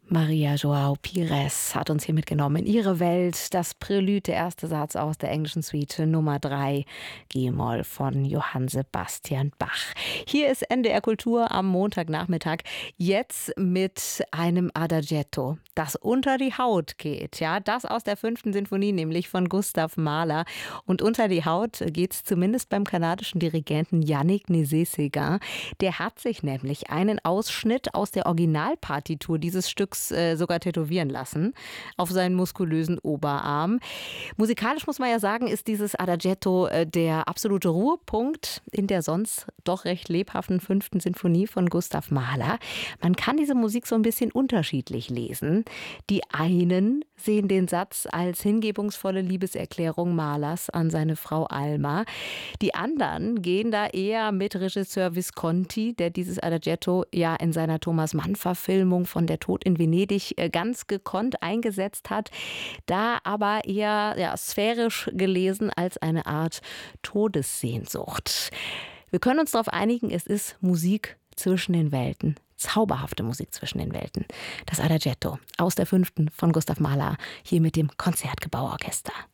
Maria João Pires hat uns hier mitgenommen in ihre Welt. Das Prälude, der erste Satz aus der englischen Suite Nummer 3, G-Moll von Johann Sebastian Bach. Hier ist NDR Kultur am Montagnachmittag. Jetzt mit einem Adagietto, das unter die Haut geht. Ja, das aus der 5. Sinfonie, nämlich von Gustav Mahler. Und unter die Haut geht es zumindest beim kanadischen Dirigenten Yannick Nézet-Séguin. Der hat sich nämlich einen Ausschnitt aus der Originalpartitur dieses Stücks sogar tätowieren lassen auf seinen muskulösen Oberarm. Musikalisch muss man ja sagen, ist dieses Adagietto der absolute Ruhepunkt in der sonst doch recht lebhaften 5. Sinfonie von Gustav Mahler. Man kann diese Musik so ein bisschen unterschiedlich lesen. Die einen sehen den Satz als hingebungsvolle Liebeserklärung Mahlers an seine Frau Alma. Die anderen gehen da eher mit Regisseur Visconti, der dieses Adagietto ja in seiner Thomas-Mann-Verfilmung von Der Tod in Venedig ganz gekonnt eingesetzt hat. Da aber eher sphärisch gelesen als eine Art Todessehnsucht. Wir können uns darauf einigen, es ist Musik zwischen den Welten. Zauberhafte Musik zwischen den Welten. Das Adagietto aus der 5. von Gustav Mahler, hier mit dem Konzertgebauorchester.